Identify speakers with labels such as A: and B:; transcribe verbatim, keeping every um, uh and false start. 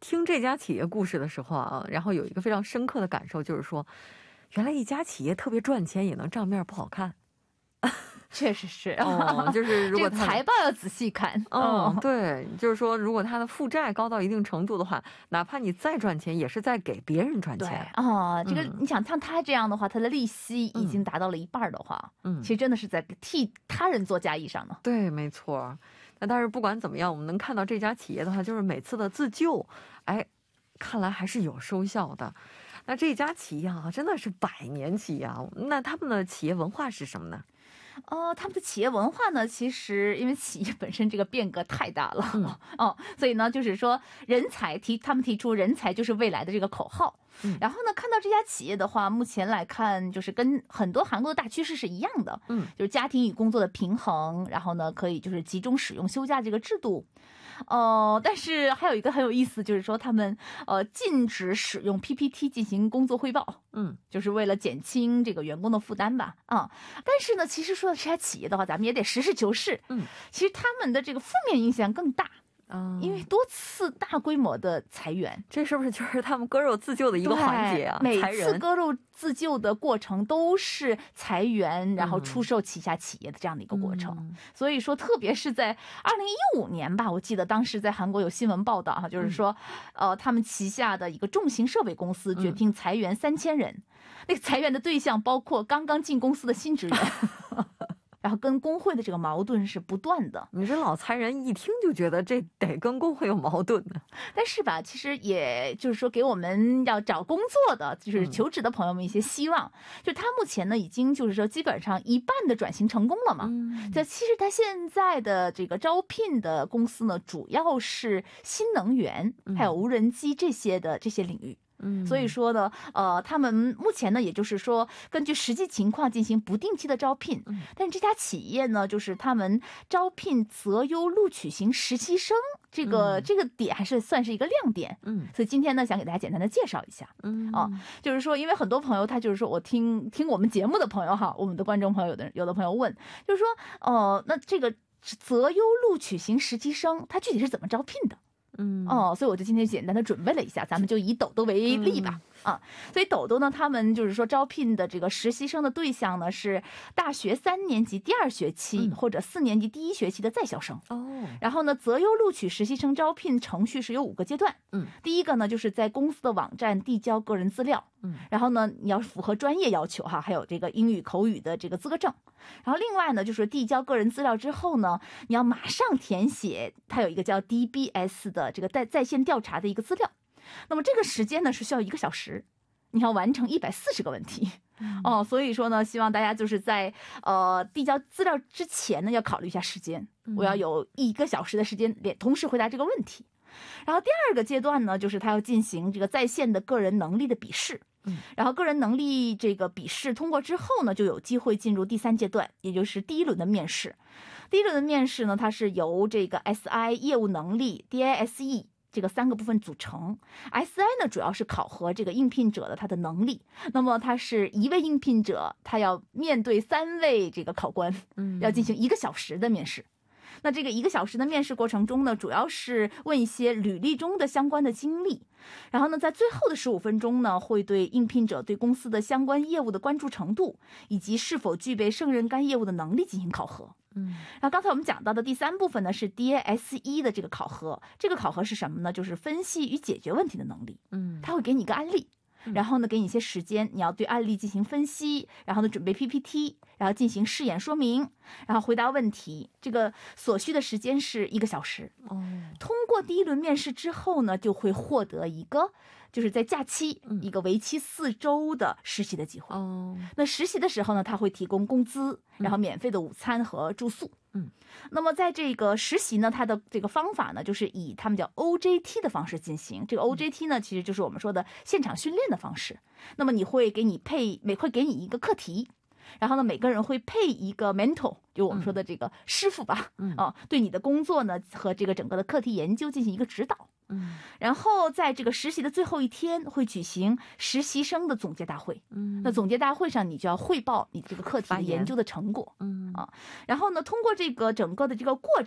A: 听这家企业故事的时候啊，然后有一个非常深刻的感受，就是说原来一家企业特别赚钱也能账面不好看。
B: 确实是，
A: 哦，就是如果他
B: 这个财报要仔细看。
A: 哦，对，就是说如果他的负债高到一定程度的话，哪怕你再赚钱也是在给别人赚
B: 对
A: 钱。
B: 啊，这个
A: 嗯
B: 你想像他这样的话，他的利息已经达到了一半的话，
A: 嗯
B: 其实真的是在替他人做嫁衣裳呢。
A: 对，没错。那但是不管怎么样，我们能看到这家企业的话，就是每次的自救，哎，看来还是有收效的。那这家企业啊，真的是百年企业啊，那他们的企业文化是什么呢？
B: 呃，他们的企业文化呢，其实因为企业本身这个变革太大了，
A: 嗯
B: 哦，所以呢，就是说人才提他们提出人才就是未来的这个口号。
A: 嗯
B: 然后呢，看到这家企业的话，目前来看就是跟很多韩国的大趋势是一样的，
A: 嗯
B: 就是家庭与工作的平衡，然后呢，可以就是集中使用休假这个制度。呃，但是还有一个很有意思，就是说他们呃禁止使用 P P T 进行工作汇报，
A: 嗯
B: 就是为了减轻这个员工的负担吧，啊、但是呢，其实说到这家企业的话，咱们也得实事求是，
A: 嗯，
B: 其实他们的这个负面影响更大，
A: 啊，
B: 因为多次大规模的裁员。
A: 这是不是就是他们割肉自救的一个环节啊？
B: 对，
A: 裁人
B: 每次割肉自救的过程都是裁员，然后出售旗下企业的这样的一个过程。
A: 嗯
B: 所以说，特别是在二零一五年吧，我记得当时在韩国有新闻报道哈，就是说，呃，他们旗下的一个重型设备公司决定裁员三千人，那个裁员的对象包括刚刚进公司的新职员。然后跟工会的这个矛盾是不断的，
A: 你这老裁人一听就觉得这得跟工会有矛盾呢。
B: 但是吧，其实也就是说给我们要找工作的，就是求职的朋友们一些希望。嗯、就他目前呢，已经就是说基本上一半的转型成功了嘛。
A: 嗯，
B: 就其实他现在的这个招聘的公司呢，主要是新能源还有无人机这些的这些领域。
A: 嗯，
B: 所以说呢，呃，他们目前呢，也就是说，根据实际情况进行不定期的招聘。
A: 嗯，
B: 但是这家企业呢，就是他们招聘择优录取型实习生，这个、
A: 嗯、
B: 这个点还是算是一个亮点。
A: 嗯，
B: 所以今天呢，想给大家简单的介绍一下。
A: 嗯，
B: 啊，就是说，因为很多朋友他就是说我听听我们节目的朋友哈，我们的观众朋友有的有的朋友问，就是说，呃，那这个择优录取型实习生，他具体是怎么招聘的？
A: 嗯
B: 哦，所以我就今天简单的准备了一下，咱们就以抖抖为例吧。嗯、啊，所以抖抖呢，他们就是说招聘的这个实习生的对象呢是大学三年级第二学期、嗯、或者四年级第一学期的在校生。
A: 哦，
B: 然后呢，择优录取实习生招聘程序是有五个阶段。
A: 嗯，
B: 第一个呢，就是在公司的网站递交个人资料。
A: 嗯，
B: 然后呢，你要符合专业要求哈，还有这个英语口语的这个资格证。然后另外呢，就是递交个人资料之后呢，你要马上填写，它有一个叫 D B S 的这个在在线调查的一个资料。那么这个时间呢是需要一个小时，你要完成一百四十个问题。嗯、哦，所以说呢，希望大家就是在呃递交资料之前呢，要考虑一下时间，我要有一个小时的时间连同时回答这个问题。然后第二个阶段呢，就是他要进行这个在线的个人能力的笔试。嗯，然后个人能力这个笔试通过之后呢，就有机会进入第三阶段，也就是第一轮的面试。第一轮的面试呢，它是由这个 S I 业务能力 D I S E 这个三个部分组成。S I 呢，主要是考核这个应聘者的他的能力，那么他是一位应聘者，他要面对三位这个考官，嗯，要进行一个小时的面试。那这个一个小时的面试过程中呢，主要是问一些履历中的相关的经历，然后呢，在最后的十五分钟呢，会对应聘者对公司的相关业务的关注程度，以及是否具备胜任该业务的能力进行考核。嗯，然后刚才我们讲到的第三部分呢，是 D I S E 的这个考核。这个考核是什么呢？就是分析与解决问题的能力。嗯，他会给你一个案例。然后呢，给你一些时间，你要对案例进行分析，然后呢，准备 P P T， 然后进行试演说明，然后回答问题。这个所需的时间是一个小时。哦，通过第一轮面试之后呢，就会获得一个就是在假期、嗯、一个为期四周的实习的机会。哦，那实习的时候呢，他会提供工资，然后免费的午餐和住宿。嗯，那么在这个实习呢，它的这个方法呢，就是以他们叫 O J T 的方式进行。这个 O J T 呢，其实就是我们说的现场训练的方式。那么你会给你配，每会给你一个课题，然后呢，每个人会配一个 mentor， 就我们说的这个师傅吧，嗯啊，对你的工作呢和这个整个的课题研究进行一个指导。嗯，然后在这个实习的最后一天会举行实习生的总结大会。嗯，那总结大会上你就要汇报你这个课题的研究的成果。嗯啊，然后呢，通过这个整个的这个过